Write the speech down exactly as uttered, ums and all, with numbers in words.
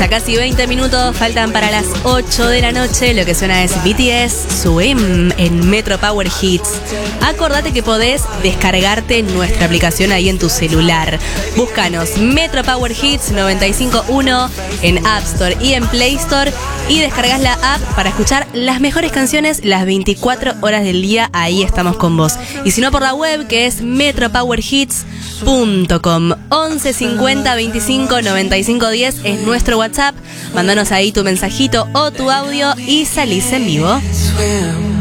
Ya casi veinte minutos faltan para las ocho de la noche. Lo que suena es B T S Swim en Metro Power Hits. Acordate que podés descargarte nuestra aplicación ahí en tu celular. Búscanos Metro Power Hits noventa y cinco punto uno en App Store y en Play Store y descargas la app para escuchar las mejores canciones las veinticuatro horas del día. Ahí estamos con vos. Y si no, por la web, que es metro power hits punto com. once cincuenta veinticinco noventa y cinco diez es nuestro WhatsApp. Mándanos ahí tu mensajito o tu audio y salís en vivo.